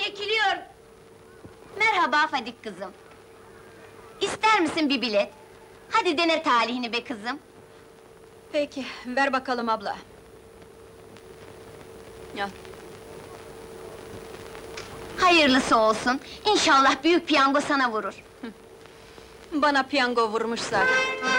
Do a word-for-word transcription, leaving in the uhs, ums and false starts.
çekiliyor! Merhaba Fadik kızım. İster misin bir bilet? Hadi dene talihini be kızım. Peki, ver bakalım abla. Ya, Hayırlısı olsun. İnşallah büyük piyango sana vurur. bana piyango vurmuş zaten.